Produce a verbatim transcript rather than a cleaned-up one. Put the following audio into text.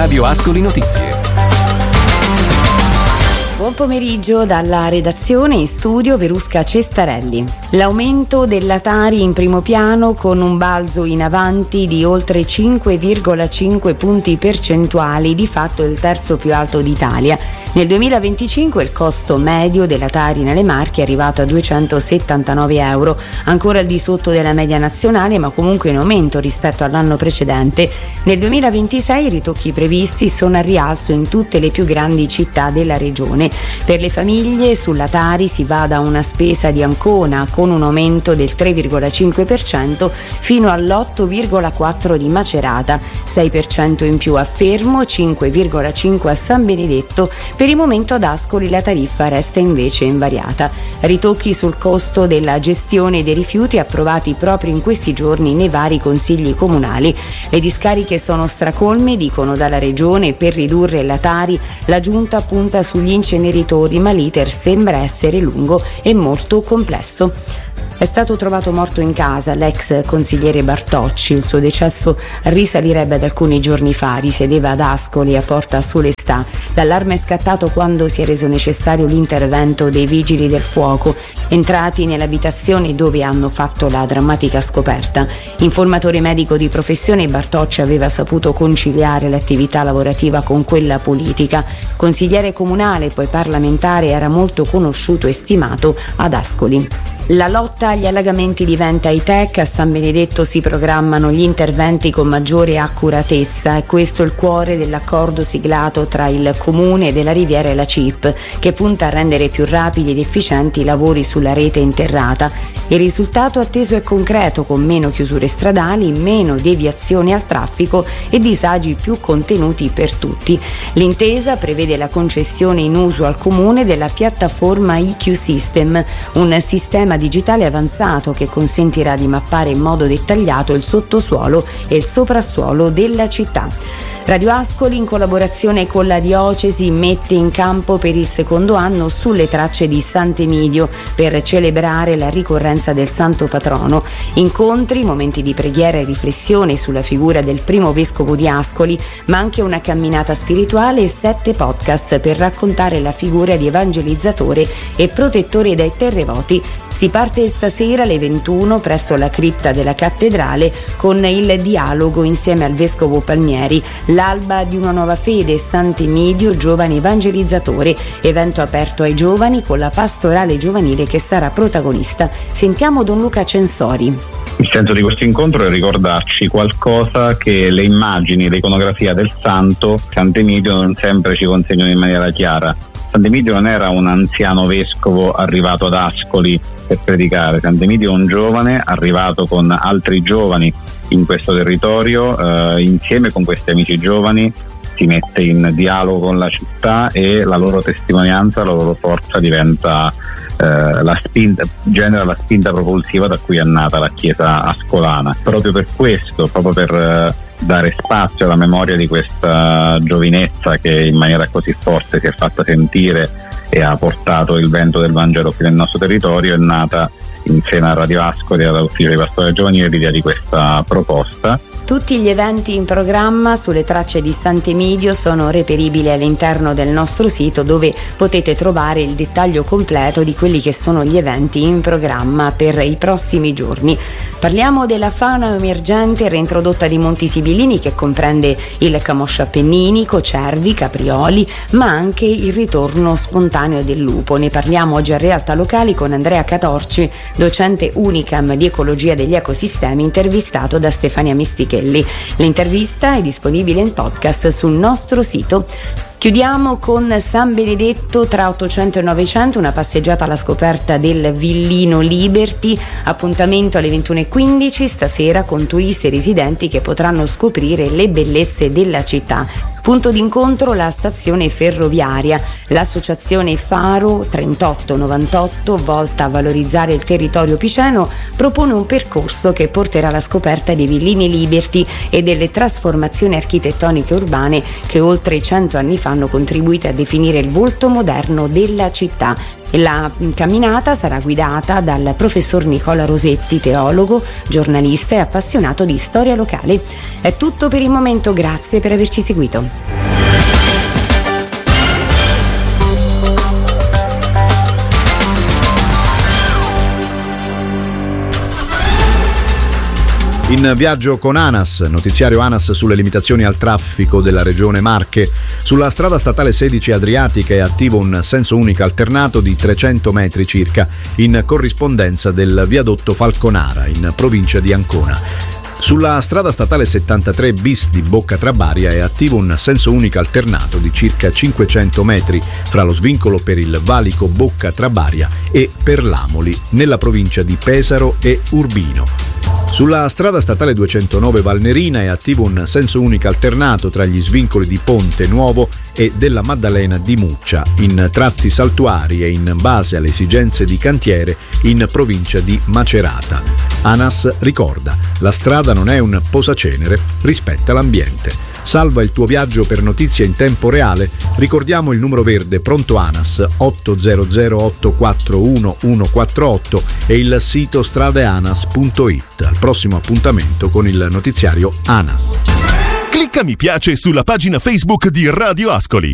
Radio Ascoli Notizie. Buon pomeriggio dalla redazione, in studio Verusca Cestarelli. L'aumento della Tari in primo piano con un balzo in avanti di oltre cinque virgola cinque punti percentuali, di fatto il terzo più alto d'Italia. Nel duemilaventicinque il costo medio della Tari nelle Marche è arrivato a duecentosettantanove euro, ancora al di sotto della media nazionale, ma comunque in aumento rispetto all'anno precedente. Nel duemilaventisei i ritocchi previsti sono a rialzo in tutte le più grandi città della regione. Per le famiglie sulla Tari si va da una spesa di Ancona con un aumento del tre virgola cinque per cento fino all'otto virgola quattro per cento di Macerata, sei per cento in più a Fermo, cinque virgola cinque per cento a San Benedetto. Per il momento ad Ascoli la tariffa resta invece invariata. Ritocchi sul costo della gestione dei rifiuti approvati proprio in questi giorni nei vari consigli comunali. Le discariche sono stracolme, dicono dalla regione. Per ridurre la Tari la giunta punta sugli inceneritori, ma l'iter sembra essere lungo e molto complesso. È stato trovato morto in casa l'ex consigliere Bartocci. Il suo decesso risalirebbe ad alcuni giorni fa. Risiedeva ad Ascoli a Porta Solestà. L'allarme è scattato quando si è reso necessario l'intervento dei vigili del fuoco, entrati nell'abitazione dove hanno fatto la drammatica scoperta. Informatore medico di professione, Bartocci aveva saputo conciliare l'attività lavorativa con quella politica. Consigliere comunale, poi parlamentare, era molto conosciuto e stimato ad Ascoli. La lotta agli allagamenti diventa high-tech. A San Benedetto si programmano gli interventi con maggiore accuratezza. È questo il cuore dell'accordo siglato tra il Comune della Riviera e la C I P, che punta a rendere più rapidi ed efficienti i lavori sulla rete interrata. Il risultato atteso è concreto, con meno chiusure stradali, meno deviazioni al traffico e disagi più contenuti per tutti. L'intesa prevede la concessione in uso al Comune della piattaforma I Q System, un sistema digitale avanzato che consentirà di mappare in modo dettagliato il sottosuolo e il soprassuolo della città. Radio Ascoli, in collaborazione con la Diocesi, mette in campo per il secondo anno Sulle tracce di Sant'Emidio per celebrare la ricorrenza del santo patrono. Incontri, momenti di preghiera e riflessione sulla figura del primo vescovo di Ascoli, ma anche una camminata spirituale e sette podcast per raccontare la figura di evangelizzatore e protettore dai terremoti. Si parte stasera alle ventuno presso la cripta della cattedrale con il dialogo insieme al vescovo Palmieri. L'alba di una nuova fede, Sant'Emidio, giovane evangelizzatore, evento aperto ai giovani con la pastorale giovanile che sarà protagonista. Sentiamo Don Luca Censori. Il senso di questo incontro è ricordarci qualcosa che le immagini, l'iconografia del santo Sant'Emidio non sempre ci consegnano in maniera chiara. Sant'Emidio non era un anziano vescovo arrivato ad Ascoli per predicare. Sant'Emidio è un giovane arrivato con altri giovani in questo territorio, eh, insieme con questi amici giovani si mette in dialogo con la città e la loro testimonianza, la loro forza diventa eh, la spinta, genera la spinta propulsiva da cui è nata la Chiesa ascolana. Proprio per questo, proprio per eh, dare spazio alla memoria di questa giovinezza che in maniera così forte si è fatta sentire e ha portato il vento del Vangelo qui nel nostro territorio, è nata insieme a Radio Ascoli e all'Ufficio di Pastorale Giovanile l'idea di questa proposta. Tutti gli eventi in programma Sulle tracce di Sant'Emidio sono reperibili all'interno del nostro sito, dove potete trovare il dettaglio completo di quelli che sono gli eventi in programma per i prossimi giorni. Parliamo della fauna emergente reintrodotta di Monti Sibillini, che comprende il camoscio appenninico, cervi, caprioli, ma anche il ritorno spontaneo del lupo. Ne parliamo oggi a Realtà Locali con Andrea Catorci, docente Unicam di Ecologia degli Ecosistemi, intervistato da Stefania Mistichelli. L'intervista è disponibile in podcast sul nostro sito. Chiudiamo con San Benedetto, tra ottocento e novecento, una passeggiata alla scoperta del Villino Liberty, appuntamento alle ventuno e quindici stasera con turisti e residenti che potranno scoprire le bellezze della città. Punto d'incontro la stazione ferroviaria. L'associazione Faro trentotto novantotto, volta a valorizzare il territorio piceno, propone un percorso che porterà alla scoperta dei Villini Liberty e delle trasformazioni architettoniche urbane che oltre cento anni fa hanno contribuito a definire il volto moderno della città. La camminata sarà guidata dal professor Nicola Rosetti, teologo, giornalista e appassionato di storia locale. È tutto per il momento, grazie per averci seguito. In viaggio con ANAS, notiziario ANAS sulle limitazioni al traffico della regione Marche. Sulla strada statale sedici Adriatica è attivo un senso unico alternato di trecento metri circa, in corrispondenza del viadotto Falconara, in provincia di Ancona. Sulla strada statale settantatré bis di Bocca Trabaria è attivo un senso unico alternato di circa cinquecento metri fra lo svincolo per il valico Bocca Trabaria e Perlamoli, nella provincia di Pesaro e Urbino. Sulla strada statale duecentonove Valnerina è attivo un senso unico alternato tra gli svincoli di Ponte Nuovo e della Maddalena di Muccia, in tratti saltuari e in base alle esigenze di cantiere in provincia di Macerata. ANAS ricorda: la strada non è un posacenere, rispetta l'ambiente. Salva il tuo viaggio per notizie in tempo reale. Ricordiamo il numero verde pronto ANAS otto zero zero otto quattro uno uno quattro otto e il sito stradeanas punto it. Al prossimo appuntamento con il notiziario ANAS. Clicca mi piace sulla pagina Facebook di Radio Ascoli.